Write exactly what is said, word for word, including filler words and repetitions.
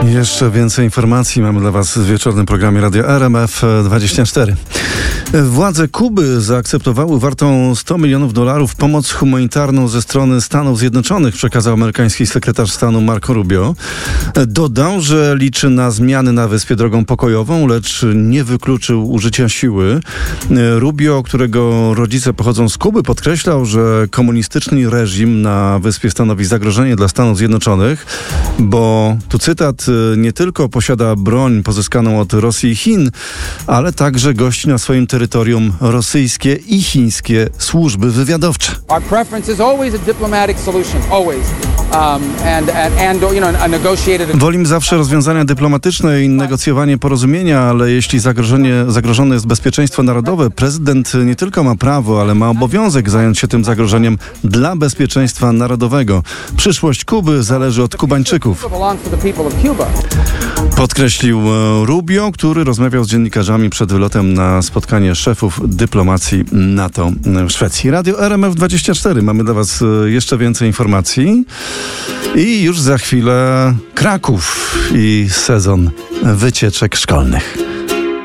Jeszcze więcej informacji mamy dla Was w wieczornym programie Radio R M F dwadzieścia cztery. Władze Kuby zaakceptowały wartą sto milionów dolarów pomoc humanitarną ze strony Stanów Zjednoczonych, przekazał amerykański sekretarz stanu Marco Rubio. Dodał, że liczy na zmiany na wyspie drogą pokojową, lecz nie wykluczył użycia siły. Rubio, którego rodzice pochodzą z Kuby, podkreślał, że komunistyczny reżim na wyspie stanowi zagrożenie dla Stanów Zjednoczonych, bo, tu cytat, nie tylko posiada broń pozyskaną od Rosji i Chin, ale także gości na swoim terytorium rosyjskie i chińskie służby wywiadowcze. Our preference is always a diplomatic solution, always. Um, and, and, and, you know, a negotiated... Wolimy zawsze rozwiązania dyplomatyczne i negocjowanie porozumienia, ale jeśli zagrożenie, zagrożone jest bezpieczeństwo narodowe, prezydent nie tylko ma prawo, ale ma obowiązek zająć się tym zagrożeniem dla bezpieczeństwa narodowego. Przyszłość Kuby zależy od Kubańczyków, podkreślił Rubio, który rozmawiał z dziennikarzami przed wylotem na spotkanie szefów dyplomacji NATO w Szwecji. Radio R M F dwadzieścia cztery. Mamy dla Was jeszcze więcej informacji. I już za chwilę Kraków i sezon wycieczek szkolnych.